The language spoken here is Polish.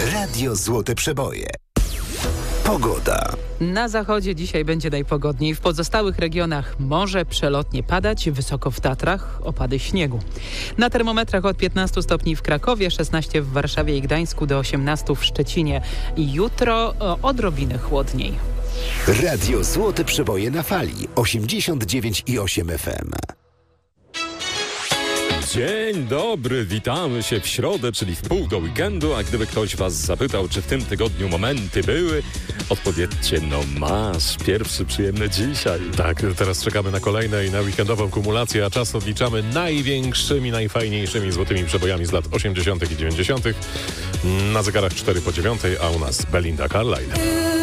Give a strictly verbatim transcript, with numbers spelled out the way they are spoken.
Radio Złote Przeboje. Pogoda. Na zachodzie dzisiaj będzie najpogodniej. W pozostałych regionach może przelotnie padać, wysoko w Tatrach opady śniegu. Na termometrach od piętnastu stopni w Krakowie, szesnaście w Warszawie i Gdańsku do osiemnastu w Szczecinie. I jutro o, odrobinę chłodniej. Radio Złote Przeboje na fali osiemdziesiąt dziewięć i osiem F M. Dzień dobry, witamy się w środę, czyli w pół do weekendu, a gdyby ktoś was zapytał, czy w tym tygodniu momenty były, odpowiedzcie, no masz, pierwszy przyjemny dzisiaj. Tak, teraz czekamy na kolejne i na weekendową kumulację, a czas odliczamy największymi, najfajniejszymi złotymi przebojami z lat osiemdziesiątych i dziewięćdziesiątych. Na zegarach cztery po dziewiątej, a u nas Belinda Carlisle.